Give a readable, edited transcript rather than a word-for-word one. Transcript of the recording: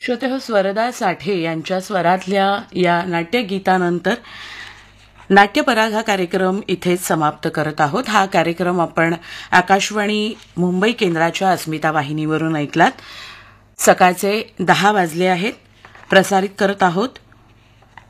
श्रोतेहो, स्वरदा साठे यांच्या स्वरातल्या या नाट्यगीतानंतर नाट्यपराग हा कार्यक्रम इथेच समाप्त करत आहोत. हा कार्यक्रम आपण आकाशवाणी मुंबई केंद्राच्या अस्मिता वाहिनीवरून ऐकलात. सकाळचे 10 वाजले आहेत. प्रसारित करत आहोत